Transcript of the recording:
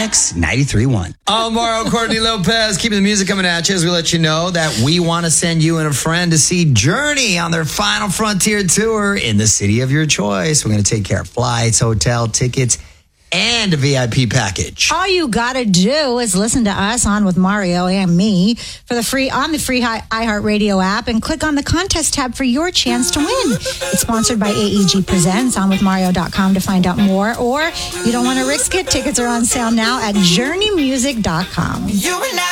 Mix 93.1. I'm Mario Courtney Lopez, keeping the music coming at you as we let you know that we want to send you and a friend to see Journey on their Final Frontier tour in the city of your choice. We're going to take care of flights, hotel, tickets, and a VIP package. All you gotta do is listen to us on with Mario and me for the free iHeartRadio app and click on the contest tab for your chance to win. It's sponsored by AEG Presents, onwithmario.com to find out more. Or you don't want to risk it, tickets are on sale now at journeymusic.com. You and I